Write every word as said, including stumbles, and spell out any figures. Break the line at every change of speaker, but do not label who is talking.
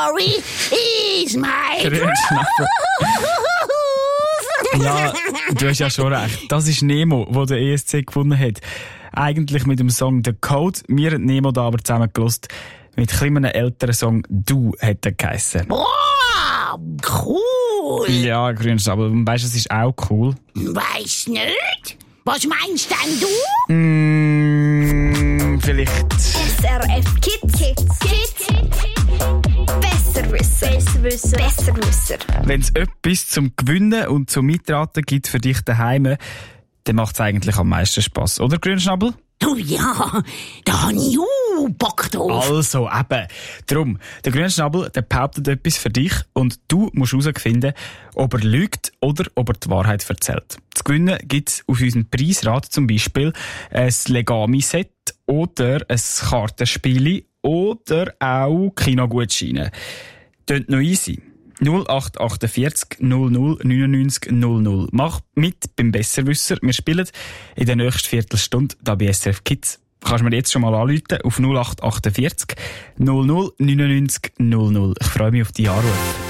Sorry is my
Grünschnabel. Ja, du hast ja schon recht. Das ist Nemo, der den E S C gewonnen hat. Eigentlich mit dem Song «The Code». Wir haben Nemo da aber zusammen gelost. Mit einem älteren Song «Du» hat er geheissen.
Oh, cool.
Ja, Grünschnabel. Weißt du, es ist auch cool.
Weiss nicht. Was meinst denn du?
Mm, vielleicht...
S R F Kids. Kids. Kids. Besserwisser. Besserwisser. Besserwisser.
Wenn es etwas zum Gewinnen und zum Mitraten gibt für dich daheim, dann macht es eigentlich am meisten Spass, oder Grünschnabel?
Oh ja, da habe ich auch Bock drauf.
Also, eben. Drum, der Grünschnabel, der behauptet etwas für dich und du musst herausfinden, ob er lügt oder ob er die Wahrheit erzählt. Zu gewinnen gibt es auf unserem Preisrad zum Beispiel ein Legami-Set oder ein Kartenspiel oder auch Kinogutscheine. Tönt noch easy. null acht achtundvierzig null null neunundneunzig null null. Mach mit beim Besserwisser. Wir spielen in der nächsten Viertelstunde da bei S R F Kids. Kannst du mir jetzt schon mal anrufen auf null acht achtundvierzig null null neunundneunzig null null. Ich freue mich auf die Anrufe.